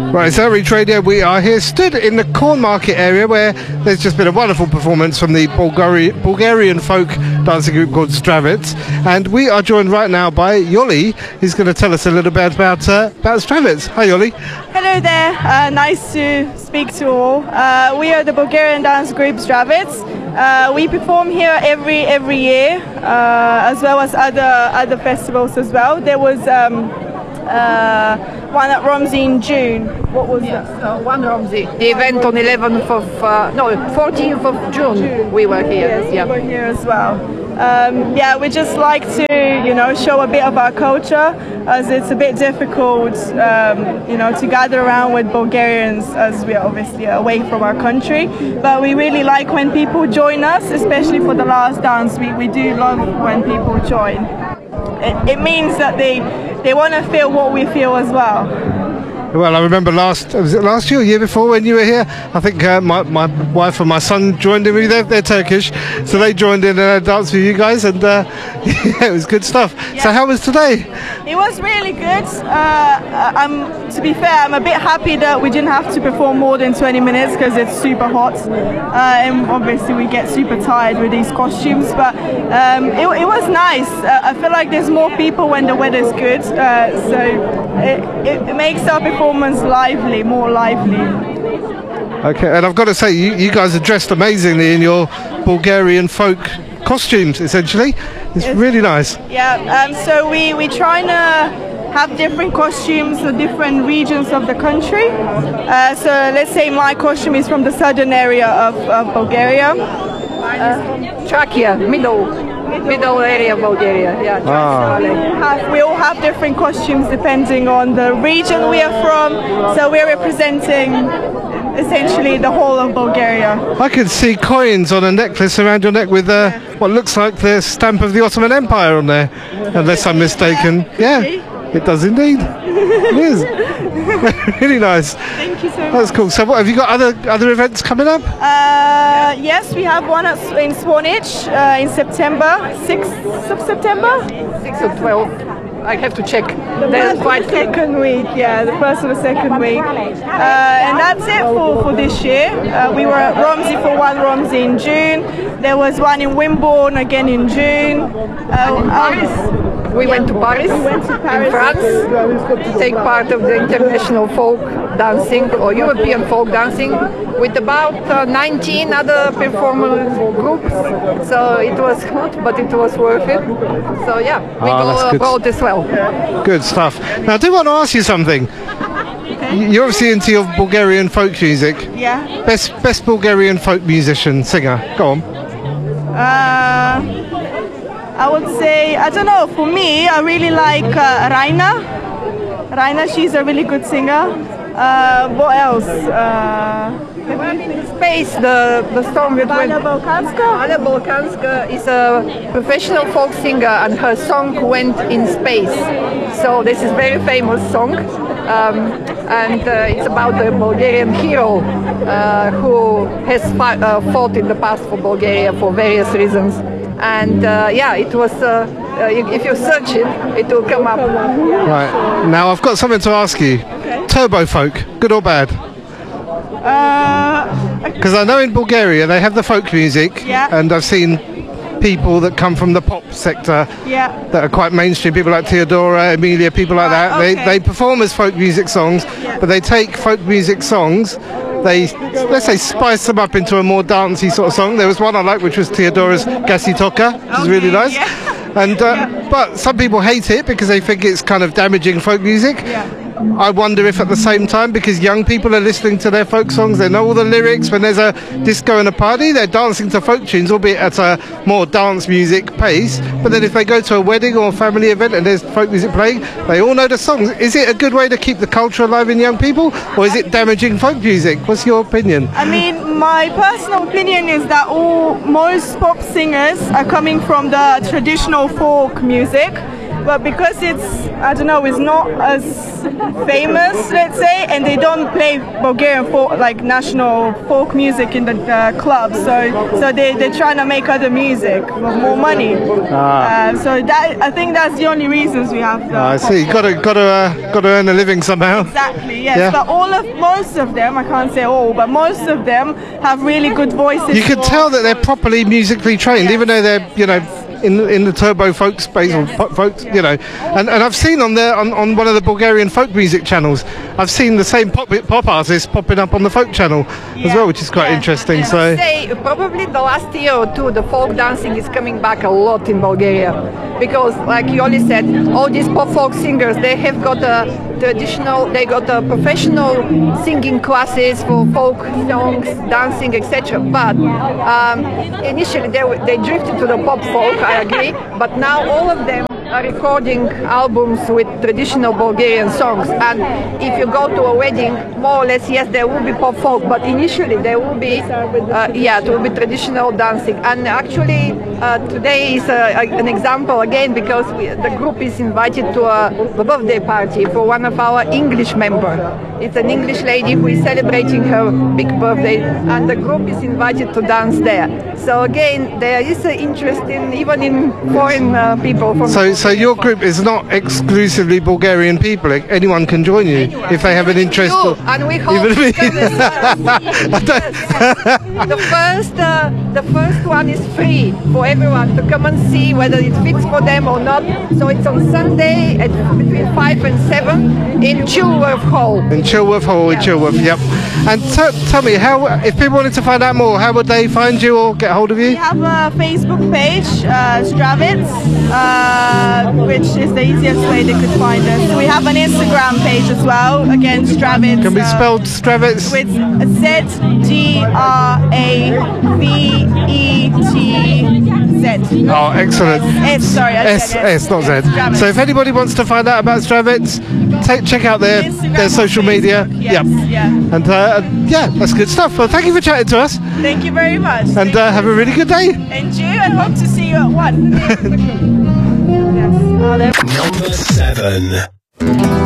Right, so Reach Radio, we are here stood in the Corn Market area where there's just been a wonderful performance from the Bulgarian folk dancing group called Stravits, and we are joined right now by Yoli, who's going to tell us a little bit about Stravits. Hi Yoli. Hello there, nice to speak to all. We are the Bulgarian dance group Stravits. We perform here every year, as well as other festivals as well. There was one at Romsey in June. What was that? One Romsey. The event on 14th of June. We were here. Yes, we were here as well. Yeah, we just like to, show a bit of our culture, as it's a bit difficult, to gather around with Bulgarians, as we are obviously away from our country. But we really like when people join us, especially for the last dance. We do love when people join. It means that they want to feel what we feel as well. Well, I remember was it last year or year before when you were here? I think my wife and my son joined in with you. They're Turkish, so they joined in and danced with you guys, and yeah, it was good stuff. Yeah. So how was today? It was really good. To be fair, I'm a bit happy that we didn't have to perform more than 20 minutes because it's super hot, and obviously we get super tired with these costumes, but it was nice. I feel like there's more people when the weather's good, so it makes our performance more lively. Okay, and I've got to say, you guys are dressed amazingly in your Bulgarian folk costumes, essentially. It's really nice. Yeah, so we try to have different costumes for different regions of the country. So let's say my costume is from the southern area of Bulgaria. Trachea, middle area of Bulgaria. Yeah. We all have different costumes depending on the region we are from. So we're representing essentially the whole of Bulgaria. I can see coins on a necklace around your neck with what looks like the stamp of the Ottoman Empire on there, unless I'm mistaken. Yeah, it does indeed. It is. Really nice. Thank you so much. That's cool. So what, have you got other events coming up? Yes, we have one in Swanage in September, 6th of September? 6th or 12th. I have to check. There's quite second week, yeah, the first or the second week. And that's it for this year. We were at Romsey for one Romsey in June. There was one in Wimborne again in June. We went to Paris, in France, to take part of the international folk dancing or European folk dancing with about 19 other performer groups. So it was good, but it was worth it. So yeah, we go abroad as well. Good stuff. Now I do want to ask you something. You're obviously into your Bulgarian folk music. Yeah. Best Bulgarian folk musician, singer. Go on. I would say, I don't know, for me, I really like Raina. Raina, she's a really good singer. What else? Space, the song with Anna Balkanska. Anna Balkanska is a professional folk singer, and her song went in space. So this is a very famous song, and it's about the Bulgarian hero who has fought in the past for Bulgaria for various reasons. And yeah, it was, if you search it, it will come up. Right, now I've got something to ask you. Okay. Turbo folk, good or bad? Because I know in Bulgaria they have the folk music, and I've seen people that come from the pop sector that are quite mainstream, people like Theodora, Emilia, people like that. Okay. They perform as folk music songs, but they take folk music songs, they, let's say, spice them up into a more dancey sort of song. There was one I liked, which was Theodora's Gasi Toka, which is really nice. And but some people hate it because they think it's kind of damaging folk music. I wonder if at the same time, because young people are listening to their folk songs, they know all the lyrics. When there's a disco and a party, they're dancing to folk tunes, albeit at a more dance music pace. But then if they go to a wedding or a family event and there's folk music playing, they all know the songs. Is it a good way to keep the culture alive in young people, or is it damaging folk music? What's your opinion? I mean, my personal opinion is that most pop singers are coming from the traditional folk music. but because it's, I don't know, it's not as famous, let's say, and they don't play Bulgarian folk, like national folk music in the clubs, so they're trying to make other music with more money. So that, I think that's the only reasons we have to. I see. Got to earn a living somehow. Exactly. Yes. Yeah. But most of them, I can't say all, but most of them have really good voices. You can tell that they're properly musically trained, even though they're, you know, in the turbo folk space, or pop folk, you know. And I've seen on one of the Bulgarian folk music channels, I've seen the same pop artists popping up on the folk channel as well, which is quite interesting. So I say probably the last year or two, the folk dancing is coming back a lot in Bulgaria, because like Yoli said, all these pop folk singers, they have got professional singing classes for folk songs, dancing, etc. But initially they drifted to the pop folk, I agree, but now all of them are recording albums with traditional Bulgarian songs, and if you go to a wedding, more or less, yes, there will be pop folk, but initially there will be there will be traditional dancing. And actually today is an example again, because the group is invited to a birthday party for one of our English members. It's an English lady who is celebrating her big birthday, and the group is invited to dance there. So again, there is an interest even in foreign people from. So your group is not exclusively Bulgarian people. Anyone can join you if they have an interest. And we hope the first one is free for everyone to come and see whether it fits for them or not. So it's on Sunday at between 5 and 7 in Chilworth Hall. In Chilworth Hall, in Chilworth, yep. And tell me, how, if people wanted to find out more, how would they find you or get hold of you? We have a Facebook page, Stravitz, which is the easiest way they could find us. We have an Instagram page as well, again, Stravitz. Can be spelled Stravitz? With Z-G-R-A-V-E-T-Z. Oh, excellent. Sorry, S, not Z. So if anybody wants to find out about Stravitz, check out their social media. Yes, yeah. And yeah, that's good stuff. Well, thank you for chatting to us. Thank you very much. And have a really good day. And you, and hope to see you at 1. Yes. Number 7.